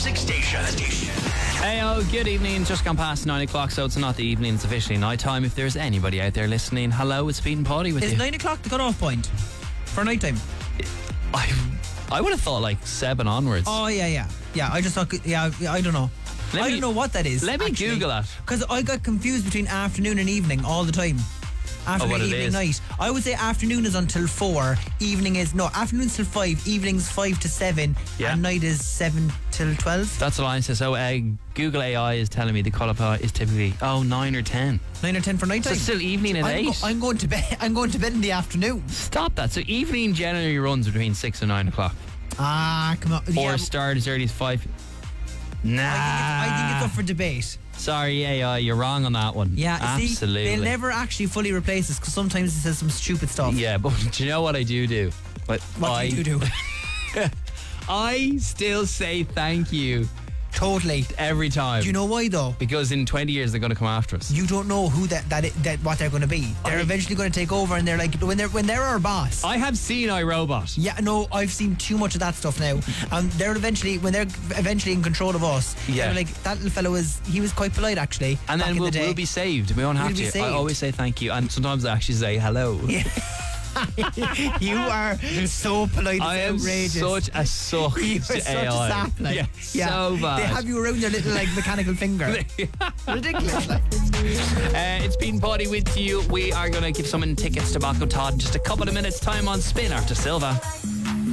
music station. Hey, good evening. Just gone past 9 o'clock, so it's not the evening, it's officially night time. If there's anybody out there listening, hello, it's Pete and Paddy with you. Is 9 o'clock the cut-off point for night time? I would have thought like 7 onwards. Oh, yeah. Yeah, I just thought, I don't know. I don't know what that is. Let me Google that. Because I got confused between afternoon and evening all the time. Afternoon, what it evening, is. night. I would say afternoon is until 4. Afternoon's till 5. Evening's 5 to 7. Yeah. And night is 7 till 12. That's what I said. So Google AI is telling me the cut-off is typically 9 or 10. 9 or 10 for night So time. it's still evening at 8. I'm going to bed. I'm going to bed in the afternoon. Stop that. So evening generally runs between 6 and 9 o'clock. Come on. Or start as early as 5. Nah. I think it's up for debate. Sorry, AI, you're wrong on that one. Yeah, absolutely. See, they'll never actually fully replace us because sometimes it says some stupid stuff. Yeah, but do you know what I do? What do you do? I still say thank you Totally. every time. Do you know why though? Because in 20 years they're going to come after us. You don't know who what they're going to be. They're eventually going to take over, and they're like when they're our boss. I have seen iRobot. Yeah, no, I've seen too much of that stuff now. And they're eventually in control of us. Yeah. They're like, that little fellow was quite polite actually. And back then in we'll the day. be saved. We won't have We'll be to. saved. I always say thank you, and sometimes I actually say hello. Yeah. You are so polite. I am outrageous. such a suck You're to such AI. a sap, like. Yeah, so bad. They have you around their little mechanical finger. Ridiculous. Like. It's been Paddy with you. We are going to give someone tickets to Baco Todd in just a couple of minutes time on Spin after Silva.